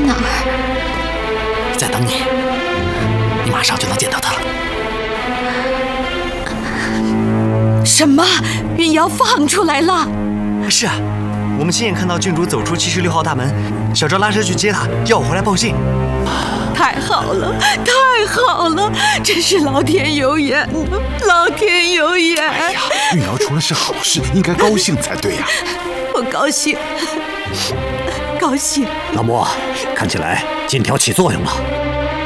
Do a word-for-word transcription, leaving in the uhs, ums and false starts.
哪儿？ 在等你，你马上就能见到他了。 什么？云瑶放出来了？ 是啊，我们亲眼看到郡主走出七十六号大门，小赵拉车去接她，要我回来报信。 太好了，太好了，真是老天有眼呐，老天有眼！ 哎呀，云瑶出了是好事，应该高兴才对呀。 我高兴，高兴。 老莫，看起来金条起作用了。